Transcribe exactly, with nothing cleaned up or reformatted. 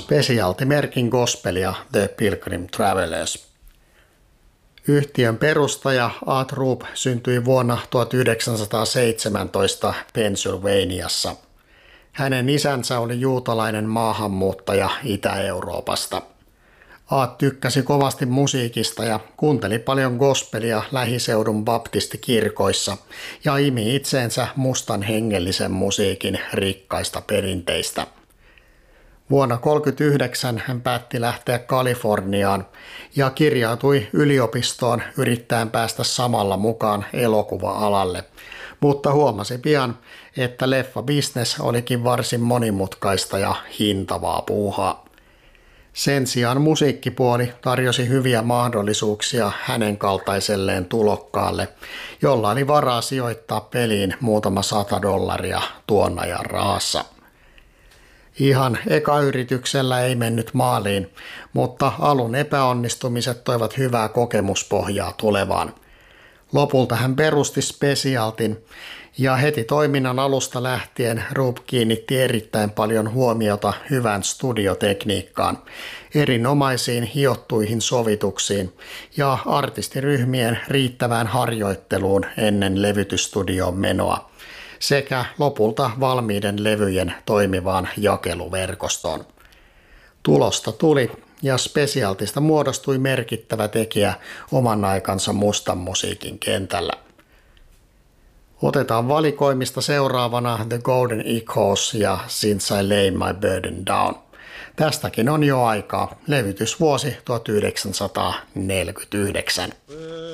Specialty-merkin gospelia The Pilgrim Travelers. Yhtiön perustaja Art Rupp syntyi vuonna tuhatyhdeksänsataaseitsemäntoista Pennsylvaniassa. Hänen isänsä oli juutalainen maahanmuuttaja Itä-Euroopasta. Art tykkäsi kovasti musiikista ja kuunteli paljon gospelia lähiseudun baptistikirkoissa ja imi itseensä mustan hengellisen musiikin rikkaista perinteistä. Vuonna tuhatyhdeksänsataakolmekymmentäyhdeksän hän päätti lähteä Kaliforniaan ja kirjautui yliopistoon yrittäen päästä samalla mukaan elokuva-alalle, mutta huomasi pian, että leffabisnes olikin varsin monimutkaista ja hintavaa puuhaa. Sen sijaan musiikkipuoli tarjosi hyviä mahdollisuuksia hänen kaltaiselleen tulokkaalle, jolla oli varaa sijoittaa peliin muutama sata dollaria tuon ajan rahassa. Ihan eka yrityksellä ei mennyt maaliin, mutta alun epäonnistumiset toivat hyvää kokemuspohjaa tulevaan. Lopulta hän perusti Specialtyn ja heti toiminnan alusta lähtien Rupp kiinnitti erittäin paljon huomiota hyvään studiotekniikkaan, erinomaisiin hiottuihin sovituksiin ja artistiryhmien riittävään harjoitteluun ennen levytysstudioon menoa sekä lopulta valmiiden levyjen toimivaan jakeluverkostoon. Tulosta tuli ja Specialtysta muodostui merkittävä tekijä oman aikansa mustan musiikin kentällä. Otetaan valikoimista seuraavana The Golden Echoes ja Since I Lay My Burden Down. Tästäkin on jo aikaa, levytysvuosi tuhatyhdeksänsataaneljäkymmentäyhdeksän.